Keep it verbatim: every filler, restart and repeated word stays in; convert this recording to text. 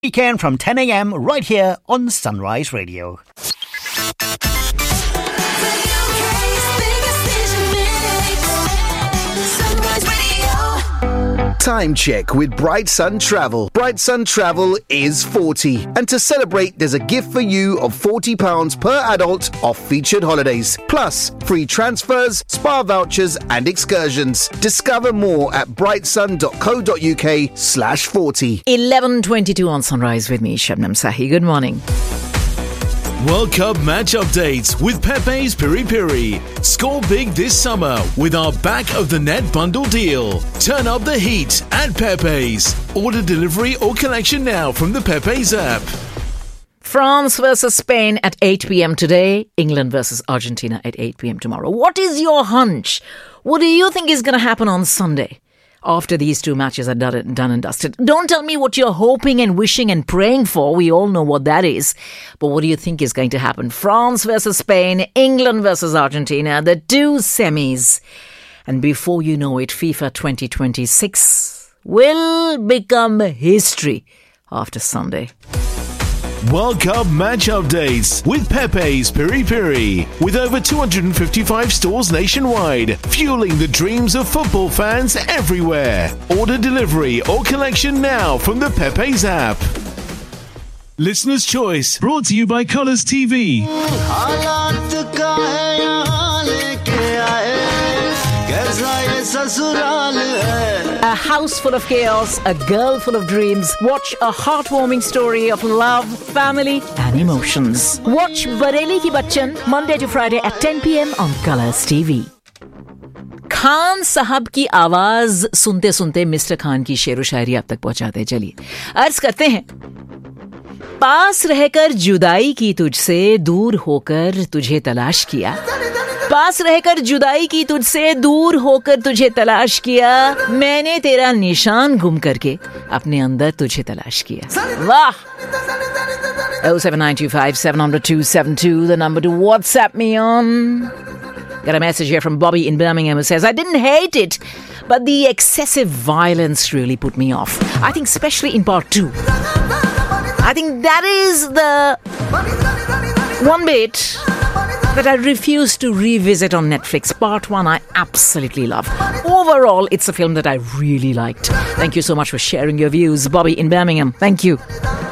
Weekend from ten a.m. right here on Sunrise Radio. Time check with Bright Sun Travel. Bright Sun Travel is forty. And to celebrate, there's a gift for you of forty pounds per adult off featured holidays. Plus, free transfers, spa vouchers and excursions. Discover more at brightsun.co.uk slash 40. eleven twenty-two on Sunrise with me, Shabnam Sahi. Good morning. World Cup match updates with Pepe's Piri Piri. Score big this summer with our back of the net bundle deal. Turn up the heat at Pepe's. Order delivery or collection now from the Pepe's app. France versus Spain at eight p.m. today. England versus Argentina at eight p.m. tomorrow. What is your hunch? What do you think is going to happen on Sunday? After these two matches are done, done and dusted. Don't tell me what you're hoping and wishing and praying for. We all know what that is. But what do you think is going to happen? France versus Spain, England versus Argentina, the two semis. And before you know it, FIFA twenty twenty-six will become history after Sunday. World Cup match updates with Pepe's Piri Piri. With over two hundred fifty-five stores nationwide, fueling the dreams of football fans everywhere. Order delivery or collection now from the Pepe's app. Listener's Choice, brought to you by Colours T V. A house full of chaos, a girl full of dreams. Watch a heartwarming story of love, family and emotions. Watch Bareli Ki Bachchan Monday to Friday at ten p.m. on Colours T V. Khan साहब की आवाज सुनते सुनते mister Khan की शेरो शायरी आप तक पहुंचाते चलिए अर्ज करते हैं। पास रहकर जुदाई की तुझसे, दूर होकर तुझे तलाश किया। पास रहकर जुदाई की तुझसे, दूर होकर तुझे तलाश किया। मैंने तेरा निशान गुम करके अपने अंदर तुझे तलाश किया। वाह! oh seven nine two five seven zero zero two seven two, the number to WhatsApp me on. Got a message here from Bobby in Birmingham who says, I didn't hate it, but the excessive violence really put me off. I think especially in part two. I think that is the one bit that I refuse to revisit on Netflix. Part one I absolutely love. Overall, it's a film that I really liked. Thank you so much for sharing your views, Bobby in Birmingham. Thank you.